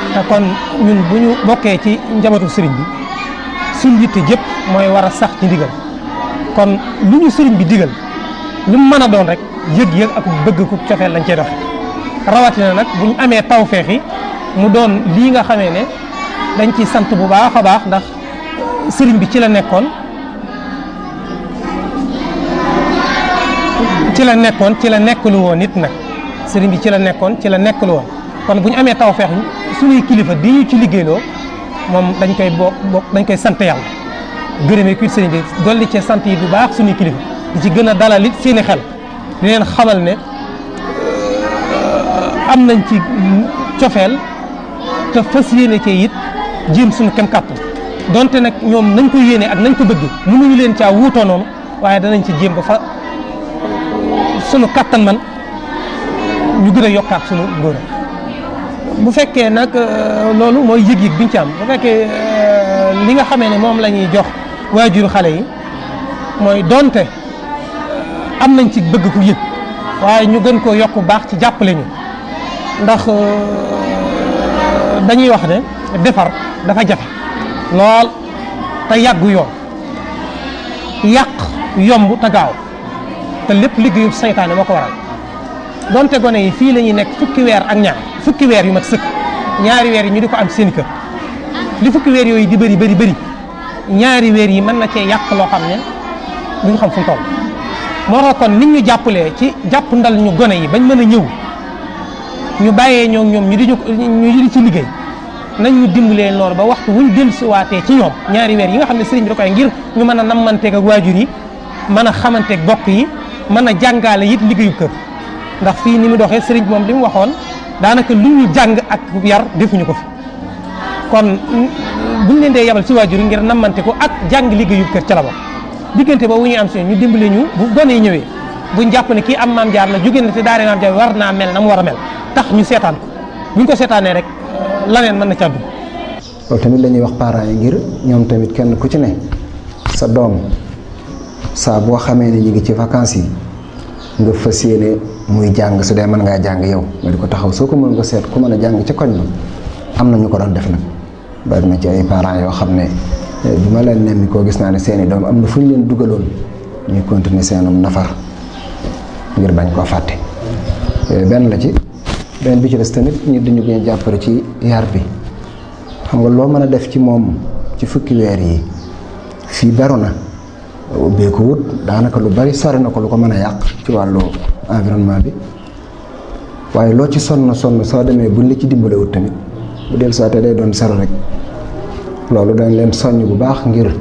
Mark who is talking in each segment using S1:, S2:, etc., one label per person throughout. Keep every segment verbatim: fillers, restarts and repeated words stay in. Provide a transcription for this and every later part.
S1: te kon ñun bu ñu bokkee ci njabootu sëriñ bi suñ yitte jëpp mooy war a sax ci ndigal kon lu ñu sëriñ bi digal lu mu mën a doon rek yëg-yëg ak bëgg ku cofeel lañ cey doxe rawatina nag bu ñu amee tawfeex yi mu doon lii nga xamee ne dañ ciy sant bu baax a baax ndax sëriñ bi ci la nekkoon ci la nekkoon ci la nekkalu woon nit nag sëriñ bi ci la nekkoon ci la nekkalu woon kon bu ñu amee tawfeex suñuy kilifa di ñu ci liggéeyloo moom dañ koy bokk bokk dañ koy sant yàlla gërëmee kuy sëriñ bi dolli ci sant yi bu baax suñuy kilifa di ci gën a dalal it seeni xel di leen xamal ne am nañ ci cofeel te fas yéene ci it jéem suñu kem kàttan donte nag ñoom nañ ko yéene ak nañ ko bëgg mënuñu leen caa wuutoo noonu waaye danañ ci jéem ba fa sunu kàttan man ñu gën a yokkaat sunu ngóor bu fekkee nag loolu mooy yëg-yëg biñ ci am bu fekkee li nga xamee ne moom la ñuy jox waajuru xale yi mooy donte am nañ ci bëgg ku yëg waaye ñu gën koo yokk bu baax ci jàppale ñu ndax dañuy wax ne defar dafa jafe lool te yàggu yoon yàq yomb te gaaw te lépp liggéeyu saytaane moo ko waral donte gone yi fii la ñuy nekk fukki weer ak ñaar fukki weer yu mat sëkk ñaari weer yi ñu di ko am seen kër li fukki weer yooyu di bëri bëri bëri ñaari weer yi mën na cee yàq loo xam ne duñ xam fu mu toll moo tax kon nit ñu jàppalee ci jàpp ndal ñu gone yi bañ mën a ñëw ñu bàyyee ñoo ñoom ñu di ñu di ci liggéey nañ ñu dimbalee loolu ba waxtu wuñ dellusiwaatee ci ñoom ñaari weer yi nga xam ne sëriñ bi da koy ngir ñu mën a nammanteeg ak waajur yi mën a xamanteeg bokk yi mën a jàngaale it liggéeyu kër ndax fii ni mu doxee sëriñ bi moom li mu waxoon daanaka lu ñu jàng ak yar defuñu ko fi kon buñ leen dee yabal ci waajur yi ngir nammante ko ak jàng liggéeyu kër ca la bokk diggante boobu ñu am si ñu dimbale ñu bu gone yi ñëwee buñ jàpp ne kii am maam jaar la jóge na te daare maam jaar war naa mel na mu war a mel tax ñu seetaan ko buñ ko seetaanee rek laneen mën na ca dugg.
S2: loolu tamit la ñuy wax parents yi ngir ñoom tamit kenn ku ci ne sa doom saa boo xamee ne ñu ngi ci vacances yi nga fas yéene muy jàng su dee mën ngaa jàng yow nga di ko taxaw soo ko mën nga seet ku mën a jàng ca koñ ba am na ñu ko doon def nag bari na ci ay parents yoo xam ne bi ma leen nemmi koo gis naa ne seeni doom am na fu ñu leen dugaloon ñuy continuer seenum nafar ngir bañ koo fàtte benn la ci benn bi ci des tamit ñu dañu gën a jàppale ci yar bi xam nga loo mën a def ci moom ci fukki weer yi fii beru na ubbee ko wut daanaka lu bari sori na ko lu ko mën a yàq ci wàllu environnement bi waaye loo ci sonn sonn soo demee buñ la ci dimbale wut tamit bu del soité day doon sero rek loolu dañ leen soññ bu baax ngir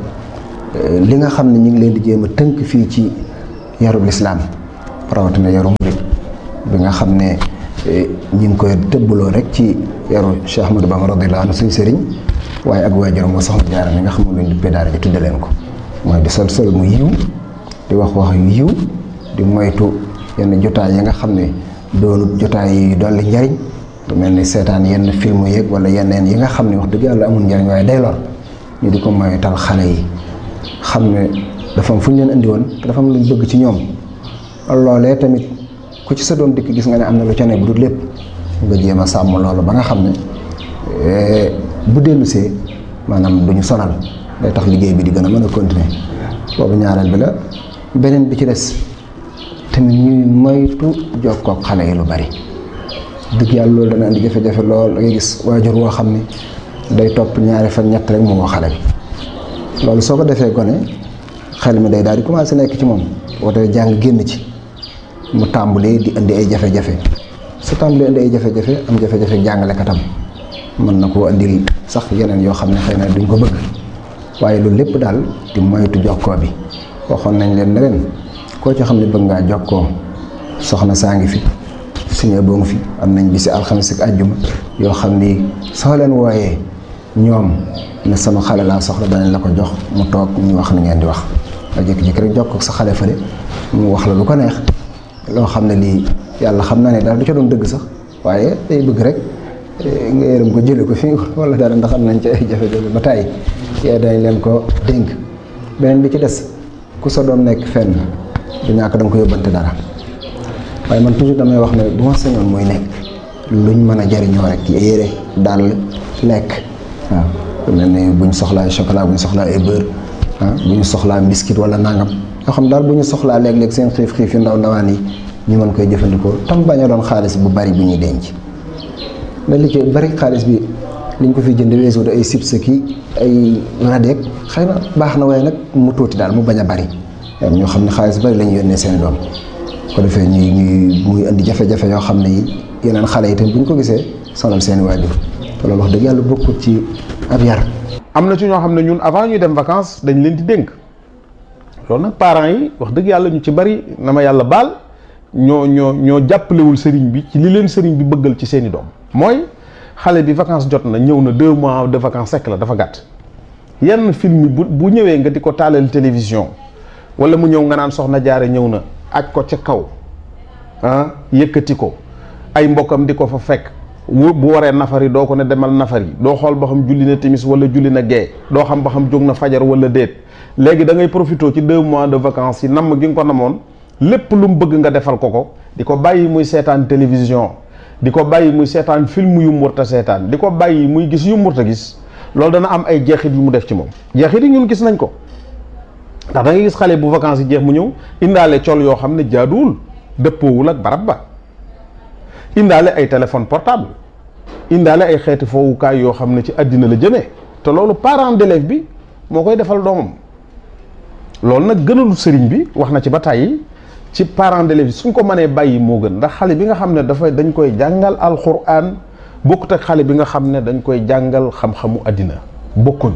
S2: li nga xam ne ñu ngi leen di jéem a tënk fii ci yarub lislaam rawatina yaru murid bi nga xam ne ñi ngi koy tëbbaloo rek ci yaru Cheikh Ahmadou Bamba radiyallahu anhu suñ sëriñ waaye ak waajuram moo soxna Jaara mi nga xam ne luñ duppee daara ji tudde leen ko mooy di sol sol mu yiw di wax wax yu yiw di moytu yenn jotaay yi nga xam ne doonut jotaay yi dolli njariñ lu mel ni seetaan yenn film yeeg wala yeneen yi nga xam ne wax dëgg yàlla amul njariñ waaye day lor ñu di ko moytal xale yi xam ne dafa am fu ñu leen indi woon te dafa am luñ bëgg ci ñoom loolee tamit ku ci sa doom dikk gis nga ne am na lu ca ne bu dul lépp nga jéem a sàmm loolu ba nga xam ne bu dellusee maanaam du ñu sonal day tax liggéey bi di gën a mën a continuer boobu ñaareel bi la beneen bi ci des tamit ñuy moytu jokkoo ak xale yi lu bari dëgg yàlla loolu dana indi jafe-jafe lool da ngay gis waajur woo xam ne day topp ñaari fan ñett rek mu woo xale bi loolu soo ko defee gone xel mi day daal di commencé nekk ci moom wootee jàng génn ci mu tàmbalee di indi ay jafe-jafe su tàmbalee indi ay jafe-jafe am jafe-jafe jàngalekatam mën na koo indil sax yeneen yoo xam ne xëy na duñ ko bëgg waaye loolu lépp daal di moytu jokkoo bi waxoon nañ leen ne leen koo ci xam ne bëgg ngaa jokkoo soxna saa ngi fi suñu boo ngi fi am nañ bisi alxames ak àjjuma yoo xam ni soo leen wooyee ñoom ne sama xale laa soxla danañ la ko jox mu toog ñu wax ni ngeen di wax nga jékki-jékki rek jokkoo ak sa xale fële mu wax la lu ko neex loo xam ne lii yàlla xam na ne daal du ca doon dëgg sax waaye day bëgg rek nga yërëm ko jële ko fi wala dara ndax am nañ ci ay jafe-jafe ba tàyyi yee dañ leen ko dénk beneen bi ci des ku sa doom nekk fenn du ñàkk da nga ko yóbbante dara waaye man toujours damay wax ne bu ma sañoon muy nekk luñ mën a jariñoo rek yére daal lekk waaw mel ni buñ soxlaa chocolat buñ soxlaa ay beurre ah buñ soxlaa biscuit wala nangam yoo xam daal bu ñu soxlaa léeg-léeg seen xiif xiif yu ndaw ndawaan yi ñu mën koy jëfandikoo tam bañ a doon xaalis bu bari bu ñuy denc la li ci bari xaalis bi liñ ko fi jënd weesu ay chips ki ay radeek xëy na baax na waaye nag mu tuuti daal mu bañ a bari ñoo xam ne xaalis bari la ñu yónnee seen doom ko defee ñuy ñuy muy indi jafe-jafe yoo xam ne yi yeneen xale yi tamit bu ñu ko gisee sonal seeni waajur te loolu wax dëgg yàlla bokkut ci ab yar.
S3: am na ci ñoo xam ne ñun avant ñuy dem vacances dañ leen di dénk loolu nag parents yi wax dëgg yàlla ñu ci bari na ma yàlla baal ñoo ñoo ñoo jàppalewul sëriñ bi ci li leen sëriñ bi bëggal ci seeni doom mooy xale bi vacances jot na ñëw na deux mois de vacances sec la dafa gàtt yenn film bu bu ñëwee nga di ko taalal télévision wala mu ñëw nga naan soxna jaare ñëw na aj ko ca kaw ah yëkkati ko ay mbokkam di ko fa fekk bu waree nafari doo ko ne demal nafari doo xool ba xam julli na timis wala julli na gee doo xam ba xam jóg na fajar wala déet léegi da ngay profité ci deux mois de vacances yi namm gi nga ko namoon lépp lu mu bëgg nga defal ko ko di ko bàyyi muy seetaan télévision di ko bàyyi muy seetaan film yu murta seetaan di ko bàyyi muy gis yu murta gis loolu dana am ay jeexit yu mu def ci moom jeexit yi ñun gis nañ ko ndax da ngay gis xale bu vacances yi jeex mu ñëw indaale col yoo xam ne jaaduwul dëppoowul ak barab ba indaale ay téléphone portable indaale ay xeeti foowukaay yoo xam ne ci àddina la jëmee te loolu parent d'élève bi moo koy defal doomam loolu nag gënalu sëriñ bi wax na ci ba tàyyi ci parent d'élève bi suñ ko mënee bàyyi moo gën ndax xale bi nga xam ne dafay dañ koy jàngal alxuraan bokkut ak xale bi nga xam ne dañ koy jàngal xam-xamu àddina bokkuñ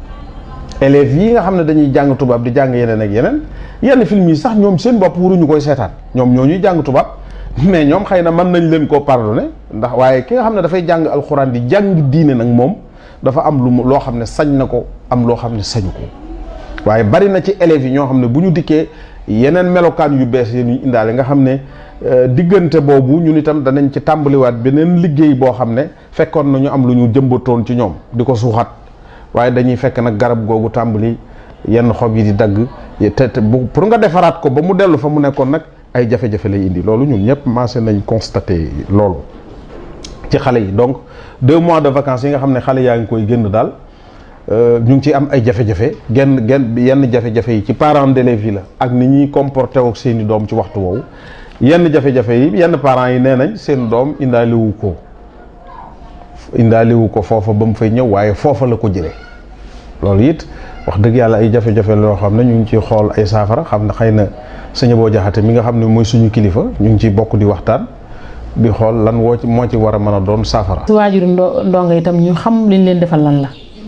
S3: élèves yi nga xam ne dañuy jàng tubaab di jàng yeneen ak yeneen yenn film yi sax ñoom seen bopp waruñu koy seetaan ñoom ñoo ñuy jàng tubaab mais ñoom xëy na mën nañ leen koo pardonné ndax waaye ki nga xam ne dafay jàng alxuraan di jàng diine nag moom dafa am lu mu loo xam ne sañ na ko am loo xam ne sañu ko waaye bari na ci élèves yi ñoo xam ne bu ñu dikkee yeneen melokaan yu bees yi ñu indaale nga xam ne diggante boobu ñun itam danañ ci tàmbaliwaat beneen liggéey boo xam ne fekkoon na ñu am lu ñu jëmbatoon ci ñoom di ko suuxat waaye dañuy fekk nag garab googu tàmbali yenn xob yi di dagg te te pour nga defaraat ko ba mu dellu fa mu nekkoon nag ay jafe-jafe lay indi loolu ñun ñëpp maase nañ constaté loolu ci xale yi donc deux mois de vacances yi nga xam ne xale yaa ngi koy génn daal ñu ngi ci am ay jafe-jafe genn genn yenn jafe-jafe yi ci parents d'élèves yi la ak ni ñuy comporté ak seeni doom ci waxtu woowu yenn jafe-jafe yi yenn parents yi nee nañ seen doom indaaliwu ko indaaliwu ko foofa ba mu fay ñëw waaye foofa la ko jëlee loolu it wax dëgg yàlla ay jafe-jafe loo xam ne ñu ngi ciy xool ay saafara xam ne xëy na sëñ boo jaxate mi nga xam ne mooy suñu kilifa ñu ngi ciy bokk di waxtaan di xool lan woo ci moo ci war a mën a doon saafara.
S4: su waajuru ndongo itam ñu xam liñ leen defal lan la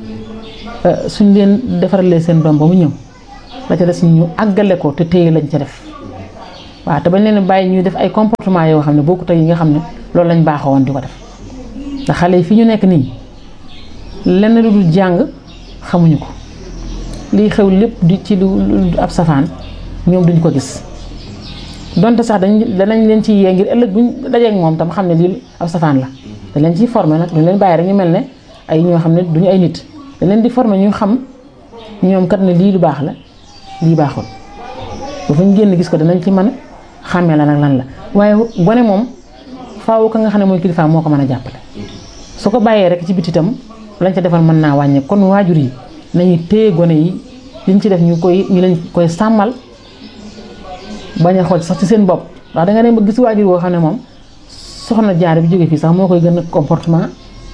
S4: suñ leen defaralee seen doom ba mu ñëw la ca des ñu àggale ko te téye lañ ca def waaw te bañ leen bàyyi ñuy def ay comportement yoo xam ne bokkut ak yi nga xam ne loolu lañ baaxoo woon di ko def ndax xale yi fi ñu nekk nii lenn lu dul jàng xamuñu ko lii xew lépp di ci lu ab safaan ñoom duñ ko gis donte sax dañ danañ leen ci yee ngir ëllëg buñ dajeek moom tam xam ne lii ab safaan la dañ leen ciy formé nag duñ leen bàyyi rek ñu mel ne ay ñoo xam ne duñu ay nit dañ leen di formé ñu xam ñoom kat ne lii lu baax la lii baaxul ba fu ñu génn gis ko danañ ci mën a xàmmee la nag lan la waaye gone moom faaw ka nga xam ne mooy kilifa moo ko mën a jàppale su ko bàyyee rek ci biti itam lañ ca defal mën naa wàññi kon waajur yi nañu téye gone yi liñ ci def ñu koy ñu leen koy sàmmal bañ a xool sax ci seen bopp ndax da nga ne ba gis waajur woo xam ne moom soxna jaar bi jóge fii sax moo koy gën a comportement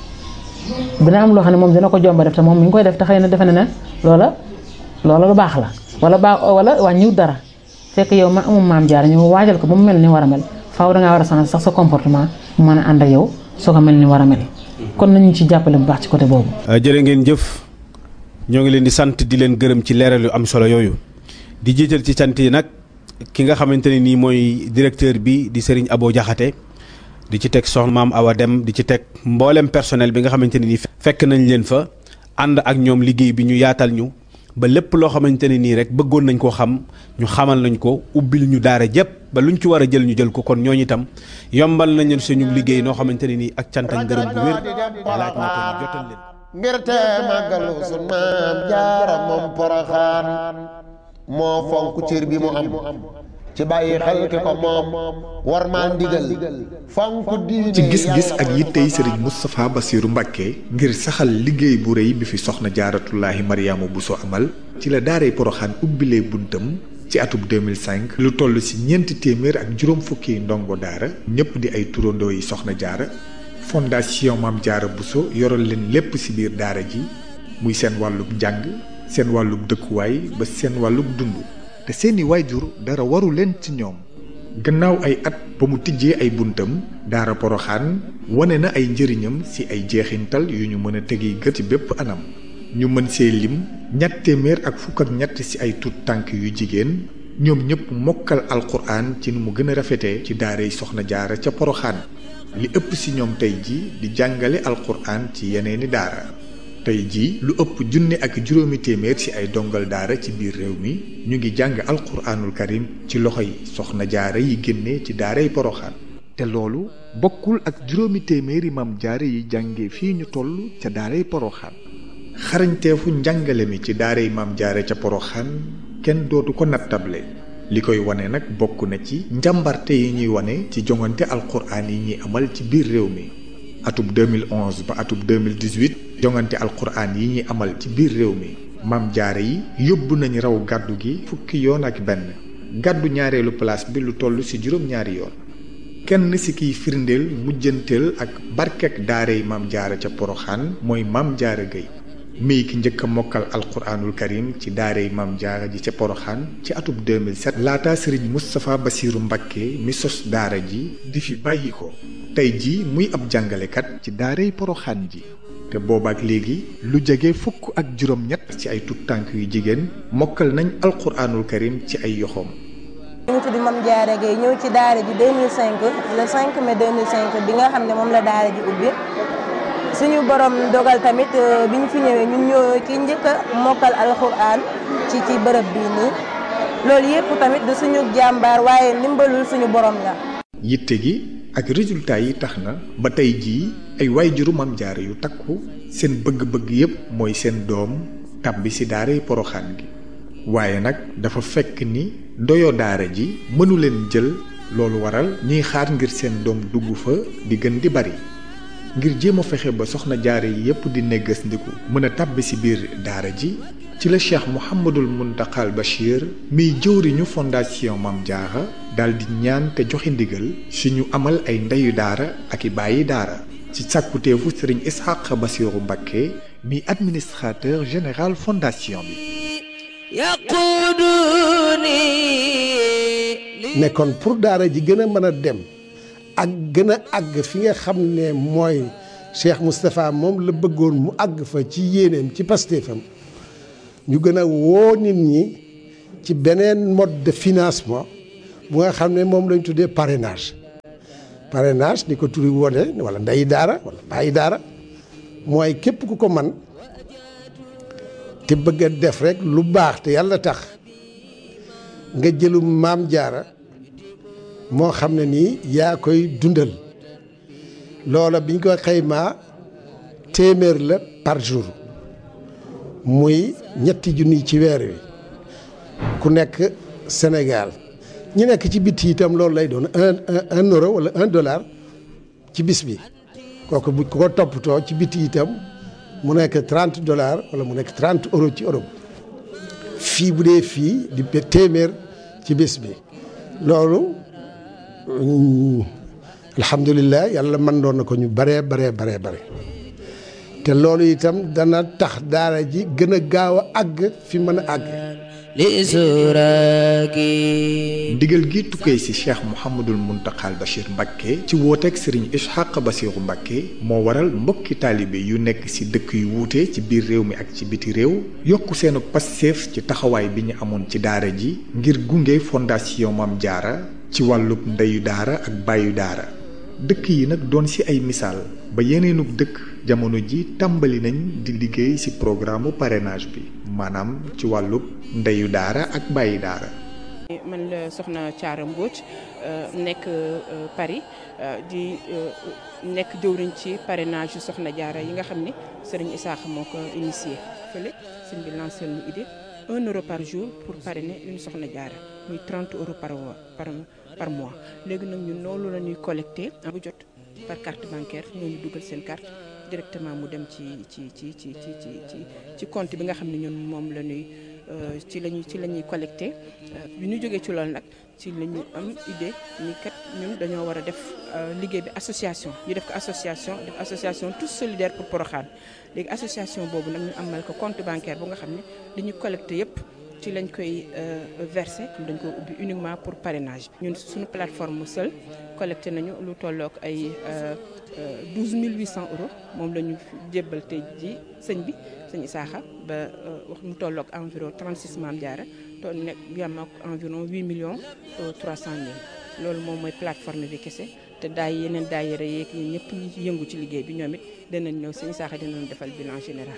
S4: dina am loo xam ne moom dina ko jomba def te moom mi ngi koy def te xëy na defe na ne loola loola lu baax la wala baax wala wàññiwut dara fekk yow ma amum maam jaar ñu waajal ko ba mu mel ni war a mel faaw dangaa war a changer sax sa comportement mu mën a ànd ak yow soo ko mel ni war a mel kon nañu ci jàppale bu baax ci côté boobu.
S5: jërë ngeen jëf ñoo ngi leen di sant di leen gërëm ci leeral yu am solo yooyu di jiital ci sant yi nag ki nga xamante ne nii mooy directeur bi di Serigne Abo Diakhaté di ci teg soxna maam Awa Dem di ci teg mboolem personnel bi nga xamante ne nii fekk nañ leen fa ànd ak ñoom liggéey bi ñu yaatal ñu ba lépp loo xamante ne nii rek bëggoon nañ koo xam ñu xamal nañ ko ubbil ñu daara jëpp ba luñ ci war a jël ñu jël ko kon ñooñu itam yombal nañ leen suñu liggéey noo xamante ne nii ak cant ak ngërëm bu wér laaj na ko ñu jotal leen.
S6: ngir te màggalu sun maam jaara moom Poroxaan moo fonk cër bi mu am ci bàyyi xel ki ko moom war maa ndigal fonk diine
S7: ci gis-gis ak yittey sëriñ Moustapha Bassirou Mbacké ngir saxal liggéey bu rëy bi fi soxna jaaratullaahi Mariama Bousso amal ci la daaray Poroxaan ubbilee buntam ci atub deux mille cinq lu toll ci ñeenti téeméer ak juróom fukki ndongo daara ñëpp di ay turandoo yi soxna jaara fondation Maam Jaara Bousso yoral leen lépp ci biir daara ji muy seen wàllub njàng seen wàllub dëkkuwaay ba seen wàllub dund te seeni waajur dara waru leen ci ñoom gannaaw ay at ba mu tijjee ay buntam daara Poroxaan wane na ay njëriñam ci ay jeexintal yu ñu mën a tegi gët ci bépp anam ñu mën see lim ñett téeméer ak fukk ak ñett ci ay tut tànk yu jigéen ñoom ñëpp mokkal alquran ci nu mu gën a rafetee ci daaray soxna jaara ca Poroxaan li ëpp ci ñoom tey ji di jàngale alquran ci yeneeni daara tey jii lu ëpp junne ak juróomi téeméer ci ay dongal daara ci biir réew mi ñu ngi jàng alquraanul karim ci loxoy soxna jaara yi génne ci daaray Poroxaan te loolu bokkul ak juróomi téeméeri maam jaara yi jànge fii ñu toll ca daaray Poroxaan xarañteefu njàngale mi ci daaray maam jaara ca Poroxaan kenn dootu ko nattable li koy wane nag bokk na ci njàmbarte yi ñuy wane ci jongante alquraan yi ñuy amal ci biir réew mi atub deux mille onze ba atub deux mille dix-huit jongante alquraan yi ñuy amal ci biir réew mi maam jaara yi yóbbu nañ raw gàddu gi fukki yoon ak benn gàddu ñaareelu place bi lu toll ci juróom-ñaari yoon kenn ci kiy firndeel mujjanteel ak barkek daaray maam jaara ca Poroxaan mooy maam jaara Gueye mii ki njëkk a mokkal alquraanul karim ci daaray maam jaara ji ca Poroxaan ci atub deux mille sept laata sëriñ Moustapha Bassirou Mbacké mi sos daara ji di fi bàyyi ko tey ji muy ab jàngalekat ci daaray Poroxaan ji te boobaak léegi lu jege fukk ak juróom-ñett ci ay tut tànk yu jigéen mokkal nañ alquraanul karim ci ay yoxoom.
S8: ñu ngi tudd Mame Diarra Gueye ñëw ci daara ji deux mille cinq le cinq mai deux mille cinq bi nga xam ne moom la daara ji ubbi suñu borom dogal tamit bi ñu fi ñëwee ñun ñoo ki njëkk a mokkal alxuraan ci ci bërëb bii nii loolu yëpp tamit du suñu jàmbaar waaye ndimbalul suñu borom la.
S7: yitte gi ak résultat yi tax na ba tey jii ay waajuru Maam Jaara yu takku seen bëgg-bëgg yépp mooy seen doom tàbbi ci daaray Poroxaan gi waaye nag dafa fekk ni doyo daara ji mënu leen jël loolu waral ñuy xaar ngir seen doom dugg fa di gën di bari ngir jéem a fexe ba soxna jaara yi yépp di neggas ndiku mën a tàbbi ci biir daara ji ci la Cheikh Mouhamadul Muntaxal Bachir miy jëwriñu fondation Maam Jaara dal di ñaan te joxe ndigal suñu amal ay ndeyu daara ak i bàyyi daara ci sàkkuteefu sëriñ Ishaq Bassirou Mbacké mi administrateur général fondation bi
S9: ne kon pour daara ji gën a mën a dem ak gën a àgg fi nga xam ne mooy Cheikh Moustapha moom la bëggoon mu àgg fa ci yéeneem ci pastéefam ñu gën a woo nit ñi ci beneen mode de financement bu nga xam ne moom lañ tuddee parrainage parrainage ni ko turi wone wala ndeyi daara wala bàyyi daara mooy képp ku ko man te bëgg a def rek lu baax te yàlla tax nga jëlu Maam Jaara moo xam ne nii yaa koy dundal loola biñ ko xaymaa téeméer la par jour muy ñetti junni ci weer wi ku nekk Sénégal ñi nekk ci bitti itam loolu lay doon un un euro wala un dollar ci bis bi kooku bu ko toppatoo ci bitti itam mu nekk trente dollars wala mu nekk trente euros ci Europe fii bu dee fii di téeméer ci bis bi loolu alhamdulilah yàlla mën doon na ko ñu baree baree baree bare te loolu itam dana tax daara ji gën a gaaw a àgg fi mën a àgg
S7: ndigal gi tukkee ci Cheikh Mouhamadul Muntaxal Bachir Mbacké ci wooteeg Serigne Ishaq Bassirou Mbacké moo waral mbokki taalibe yu nekk ci dëkk yu wuute ci biir réew mi ak ci biti réew yokk seenu passeef ci taxawaay bi ñu amoon ci daara ji ngir gunge fondation Maam Jaara ci wàllub ndeyu daara ak bàyyu daara dëkk yi nag doon ci ay misaal ba yeneenug dëkk jamono ji tàmbali nañ di liggéey ci programme parrainage bi maanaam ci wàllub ndeyu daara ak bàyyi daara.
S10: man la soxna Thiara Mbodj nekk Paris di nekk jëwriñ ci parrainage yu soxna Jaara yi nga xam ne Serigne Issakha moo ko initié fële sëñ bi lancé lu idée un euro par jour pour parrainer une soxna jaara muy trente euros par par par mois léegi nag ñun loolu la ñuy collecté bu jot par carte bancaire ñooñu dugal seen carte directement mu dem ci ci ci ci ci ci ci compte bi nga xam ne ñun moom la ñuy ci lañuy ci la ñuy collecté bi ñu jógee ci loolu nag ci la ñu am idée ni kat ñun dañoo war a def liggéey bi association ñu def ko association def association tous solidaires pour Porokhane léegi association boobu nag ñu amal ko compte bancaire bu nga xam ne dañuy collecté yëpp ci lañ koy versé dañ ko ubbi uniquement pour parrainage ñun suñu plateforme seul collecté nañu lu tollook ay douze mille huit cents euros moom la ñu jébbal tey ji sëñ bi sëñ Isaaxa ba wax mu tollook environ trente-six Maam Jaara to nekk yam ak environ huit millions trois cent mille loolu moom mooy plateforme bi kese te daay yeneen daayira yeeg ñun ñëpp ñi ci yëngu ci liggéey bi ñoom it danañ ñëw sëñ Isaaxa dinañ defal bilan général.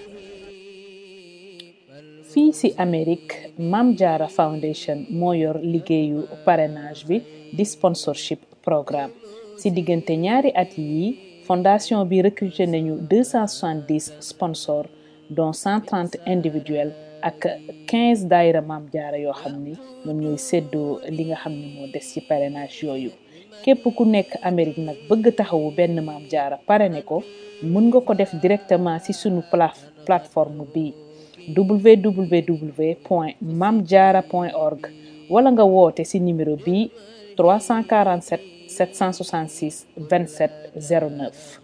S4: fii ci Amérique Maam Jaara Foundation moo yor liggéeyu parrainage bi di sponsorship programme ci diggante ñaari at yi fondation bi recruté nañu deux cent soixante-dix sponsors dont cent trente individuels ak quinze daayira Maam Jaara yoo xam ni ñoom ñooy séddoo li nga xam ne moo des ci parrainage yooyu képp ku nekk Amérique nag bëgg taxawu benn Maam Jaara parrainé ko mën nga ko def directement ci sunu plateforme bi w w w point mamdiara point org wala nga woote ci numéro bi trois cent quarante-sept sept cent soixante-six vingt-sept zéro neuf.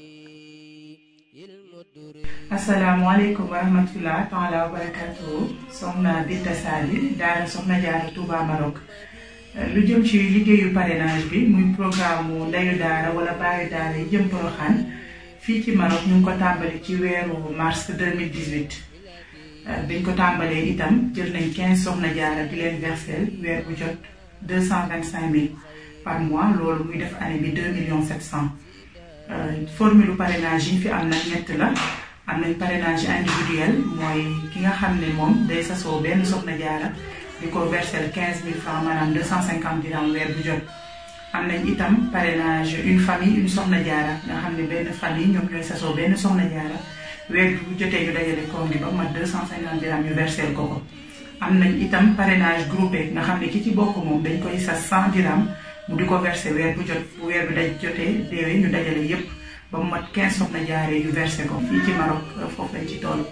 S11: asalaamaaleykum wa rahmatulah taala wa barakatuhu soxna Binta Sali daara soxna Jaara Touba Maroc lu jëm ci liggéeyu parrainage bi muy programme mu ndeyu daara wala baayu daara yi jëm Porokhane fii ci Maroc ñu ngi ko tàmbali ci weeru mars deux mille dix-huit biñ ko tàmbalee itam jël nañ quinze soxna jaara di leen versel weer bu jot deux cent vingt-cinq mille par mois loolu muy def année bi deux millions sept cent formule parrainage yi fi am nag ñett la am nañ parrainage individuel mooy ki nga xam ne moom day sasoo benn soxna jaara di ko versel quinze mille francs maanaam deux cent cinquante dirham weer bu jot am nañ itam parrainage une famille une soxna jaara nga xam ne benn famille ñoom ñooy sasoo benn soxna jaara weer bu jotee ñu dajale koom gi ba mat deux cent cinquante dirham ñu versel ko ko am nañ itam parrainage groupé nga xam ne ki ci bokk moom dañ koy sas cent dirham mu di ko versé weer bu jot bu weer bi daj jotee déwee ñu dajale yépp ba mu mat quinze soxna jaaree yu versé ko fii ci Maroc foofu lañ ci toll.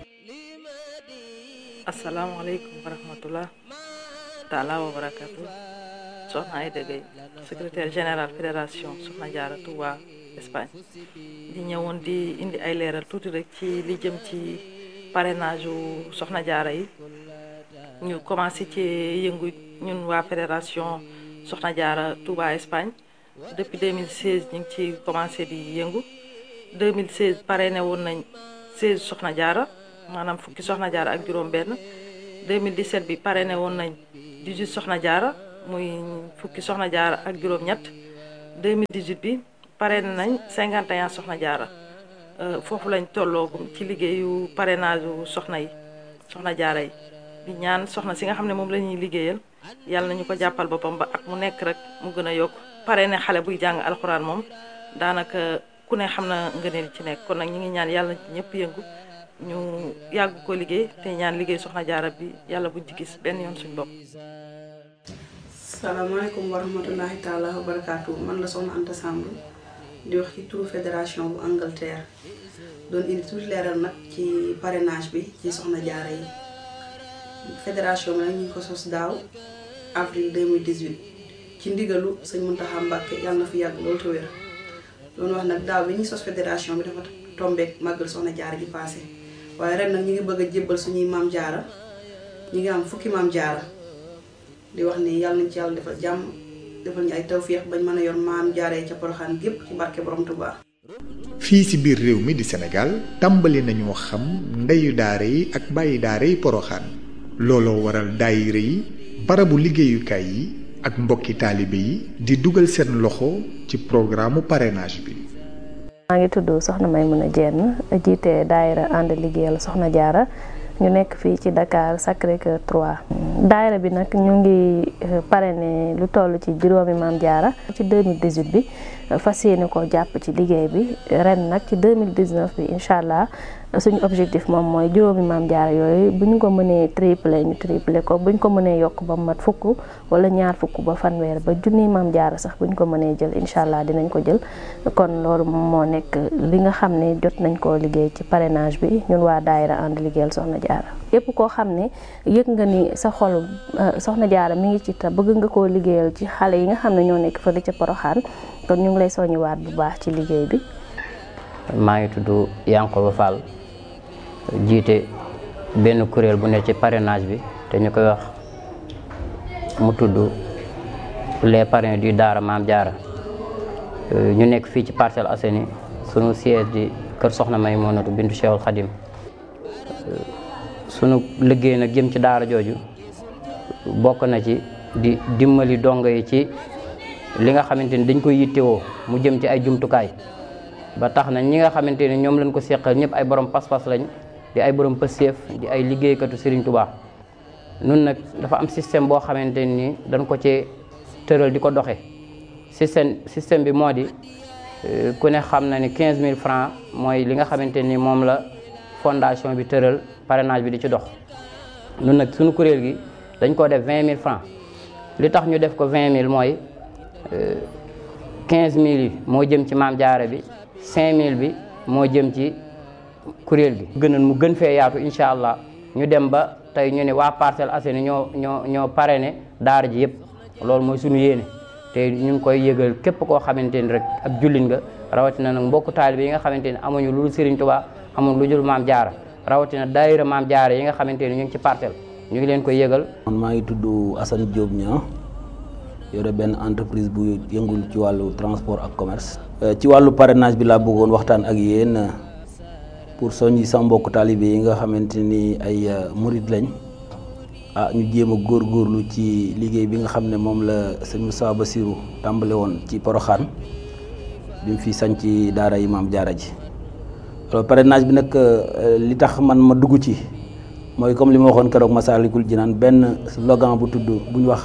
S12: asalaamaaleykum wa rahmatullah taala wa barakatu soxna Aïda Gueye secrétaire général fédération soxna jaara Touba Espagne di ñëwoon di indi ay leeral tuuti rek ci li jëm ci parrainage u soxna jaara yi ñu commencé ci yëngu ñun waa fédération soxna jaara Touba Espagne depuis deux mille seize ñu ngi ci commencé di yëngu deux mille seize parrainé woon nañ seize soxna jaara maanaam fukki soxna jaara ak juróom benn deux mille dix-sept bi parrainé woon nañ dix-huit soxna jaara muy fukki soxna jaara ak juróom ñett deux mille dix-huit bi parrainé nañ cinquante et un soxna jaara foofu lañ tolloogum ci liggéeyu parrainage u soxna yi soxna jaara yi di ñaan soxna si nga xam ne moom la ñuy liggéeyal yàlla nañu ko jàppal boppam ba ak mu nekk rek mu gën a yokk parrainé xale buy jàng alxuraan moom daanaka ku ne xam na ngëneel ci nekk kon nag ñu ngi ñaan yàlla na ci ñëpp yëngu ñu yàgg ko liggéey te ñaan liggéey soxna jaara bi yàlla buñ ci gis benn yoon suñ bopp.
S13: salaamaaleykum wa rahmatullahi taala wa barakaatu man la soxna Anta Samb di wax ci turu fédération bu Angleterre doon indi tuuti leeral nag ci parrainage bi ci soxna jaara yi fédération bi nag ñu ngi ko sos daaw avril deux mille dix-huit ci ndigalu sëñ Muntaxa Mbàkke yàlla na fi yàgg loolu te wér doon wax nag daaw bi ñuy sos fédération bi dafa tombeek màggal soxna jaara gi passé waaye ren nag ñu ngi bëgg a jébbal suñuy maam jaara ñu ngi am fukki maam jaara di wax ni yàlla nañ ci yàlla defal jàmm defal ñu ay tawféex bañ mën a yor maam jaaree ca Porokhane gépp ci barke borom Tuubaa.
S7: fii ci biir réew mi di Sénégal tàmbali nañoo xam ndeyu daara yi ak bàyyi daara yi Porokhane looloo waral daayira yi barabu liggéeyukaay yi ak mbokki taalibe yi di dugal seen loxo ci programme parrainage bi.
S14: maa ngi tudd soxna Maymuna Jenn jiite daayira ànd liggéeyal soxna jaara ñu nekk fii ci Dakar Sacré-Cœur trois daayira bi nag ñu ngi parrainé lu toll ci juróomi Maam Jaara ci deux mille dix-huit bi fas yéene koo jàpp ci liggéey bi ren nag ci deux mille dix-neuf bi incha allah suñu objectif moom mooy juróomi Maam Jaara yooyu bu ñu ko mënee triplé ñu triplé ko bu ñu ko mënee yokk ba mat fukk wala ñaar fukk ba fanweer ba junniy Maam Jaara sax bu ñu ko mënee jël incha allah dinañ ko jël kon loolu moo nekk li nga xam ne jot nañ koo liggéey ci parrainage bi ñun waa daayira ànd liggéeyal Soxna Jaara képp koo xam ne yëg nga ni sa xol Soxna Jaara mi ngi ci te bëgg nga koo liggéeyal ci xale yi nga xam ne ñoo nekk fële ca Poroxaan kon ñu ngi lay soññiwaat bu baax ci liggéey bi.
S15: maa ngi tudd Yankoba Fall jiite benn kuréel bu ne ci parrainage bi te ñu koy wax mu tudd les parrains du Daara Maam Jaara ñu nekk fii ci Parcelles Assainies sunu siège di kër Soxna Maymunatu bintu Cheikhul Khadim sunu liggéey nag jëm ci daara jooju bokk na ci di dimbali dongo yi ci li nga xamante ni dañ koy yittewoo mu jëm ci ay jumtukaay ba tax na ñi nga xamante ni ñoom lañ ko seqal ñëpp ay borom pas-pas lañ di ay borom pëseef di ay liggéeykatu Serigne Touba nun nag dafa am système boo xamante ni dañ ko ci tëral di ko doxe système système bi moo di ku ne xam na ni quinze mille francs mooy li nga xamante ni moom la fondation bi tëral parrainage bi di ci dox nun nag suñu kuréel gi dañ ko def vingt mille francs li tax ñu def ko vingt mille mooy quinze mille yi moo jëm ci Maam Jaara bi cinq mille bi moo jëm ci kuréel gi gënoon mu gën fee yaatu incha allah ñu dem ba tey ñu ne waa Parcelles Assainies ñoo ñoo ñoo parrainé daara ji yëpp loolu mooy suñu yéene te ñu ngi koy yëgal képp koo xamante ni rek ab jullit nga rawatina nag mbokku taalibe yi nga xamante ni amuñu lu dul Serigne Touba amuñu lu dul Maam Jaara rawatina daayira Maam Jaara yi nga xamante ni ñu ngi ci Parcelles ñu ngi leen koy yëgal.
S16: man maa ngi tudd Assane Diop Niang yore benn entreprise bu yëngul ci wàllu transport ak commerce. ci wàllu parrainage bi laa bëggoon waxtaan ak yéen pour soññi sama mbokku taalibe yi nga xamante ni ay murid lañ ah ñu jéem a góorgóorlu ci liggéey bi nga xam ne moom la sëñ Moussa Bassirou tàmbale woon ci Poroxaan bi mu fi sañ ci daara yi Maam Jaara ji. alors parrainage bi nag li tax man ma dugg ci mooy comme li ma waxoon keroog Massalikul Jinaan benn slogan bu tudd bu ñu wax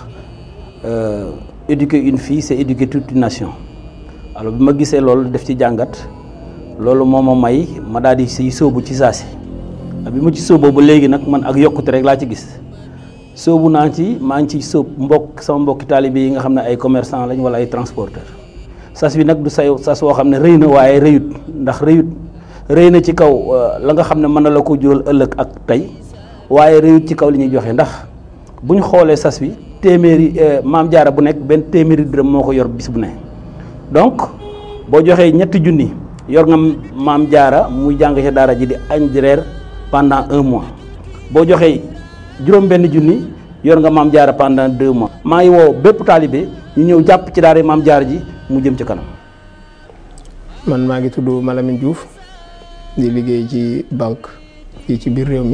S16: éduquer une fille c'est éduquer toute une nation. alors bi ma gisee loolu def ci jàngat loolu moo ma may ma daal di siy sóobu ci saasi bi ma ci sóoboo ba léegi nag man ak yokkute rek laa ci gis sóobu naa ci maa ngi ci sóob mbokk sama mbokki taalibe yi nga xam ne ay commerçant lañ wala ay transporteur sas bi nag du say sas woo xam ne rëy na waaye rëyut ndax rëyut rëy na ci kaw la nga xam ne mën na la ko jural ëllëg ak tey waaye rëyut ci kaw li ñuy joxe ndax bu ñu xoolee sas bi téeméeri Maam Jaara bu nekk benn téeméeri dërëm moo ko yor bis bu ne donc boo joxee ñetti junni yor nga Maam Jaara muy jàng ci daara ji di añ di reer pendant un mois boo joxee juróom benn junni yor nga Maam Jaara pendant deux mois. maa ngi woo bépp taalibe ñu ñëw jàpp ci daara Maam Jaara ji mu jëm ci kanam.
S17: man maa ngi tudd Malamine Diouf di liggéey ci banque fii ci biir réew mi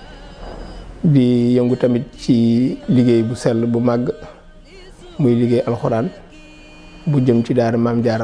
S17: di yëngu tamit ci liggéey bu sell bu màgg muy liggéey alxuraan bu jëm ci daara Maam Jaara